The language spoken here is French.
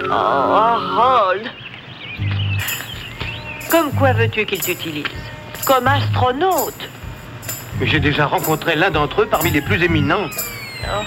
Oh, Harold. Comme quoi veux-tu qu'ils t'utilisent? Comme astronaute. Mais j'ai déjà rencontré l'un d'entre eux parmi les plus éminents. Oh.